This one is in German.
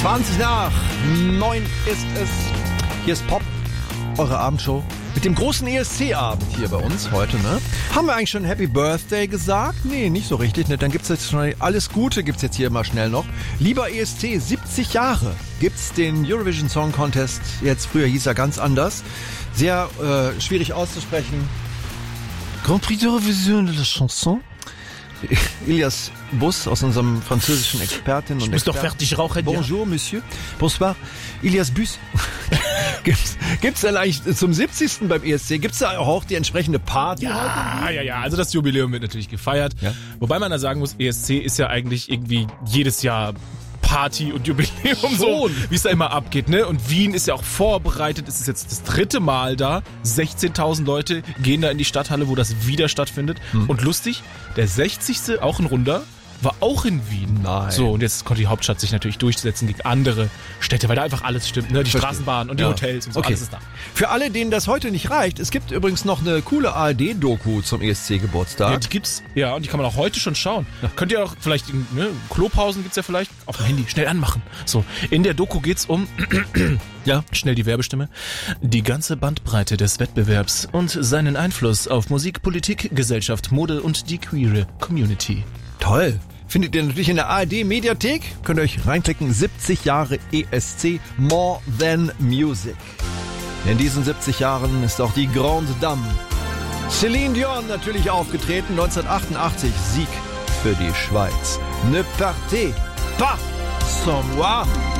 20:09 ist es. Hier ist Pop, eure Abendshow. Mit dem großen ESC-Abend hier bei uns heute, ne? Haben wir eigentlich schon Happy Birthday gesagt? Nee, nicht so richtig, ne? Dann gibt's jetzt schon alles Gute, gibt's jetzt hier mal schnell noch. Lieber ESC, 70 Jahre gibt's den Eurovision Song Contest. Jetzt, früher hieß er ganz anders. Sehr schwierig auszusprechen. Grand Prix d'Eurovision de la Chanson. Ilias Bus aus unserem französischen Expertin und Ich muss doch fertig rauchen. Bonjour, Monsieur. Bonsoir. Ilias Bus. Gibt's denn eigentlich zum 70. beim ESC, gibt's da auch die entsprechende Party heute? Ja. Also das Jubiläum wird natürlich gefeiert. Ja. Wobei man da sagen muss, ESC ist ja eigentlich irgendwie jedes Jahr Party und Jubiläum, so wie es da immer abgeht, ne? Und Wien ist ja auch vorbereitet. Es ist jetzt das 3. Mal da. 16.000 Leute gehen da in die Stadthalle, wo das wieder stattfindet. Und lustig, der 60. auch ein Runder war auch in Wien. Nein. So, und jetzt konnte die Hauptstadt sich natürlich durchsetzen gegen andere Städte, weil da einfach alles stimmt, ne? Die Straßenbahnen und die Hotels und so, alles ist da. Für alle, denen das heute nicht reicht, es gibt übrigens noch eine coole ARD-Doku zum ESC-Geburtstag. Ja, die gibt's, ja, und die kann man auch heute schon schauen. Ja. Könnt ihr auch vielleicht, ne, Klopausen gibt's ja vielleicht, auf dem Handy, schnell anmachen. So, in der Doku geht's um, ja, schnell die Werbestimme, die ganze Bandbreite des Wettbewerbs und seinen Einfluss auf Musik, Politik, Gesellschaft, Mode und die queere Community. Toll. Findet ihr natürlich in der ARD-Mediathek. Könnt ihr euch reinklicken. 70 Jahre ESC More Than Music. In diesen 70 Jahren ist auch die Grande Dame Céline Dion natürlich aufgetreten. 1988 Sieg für die Schweiz. Ne partez pas sans moi.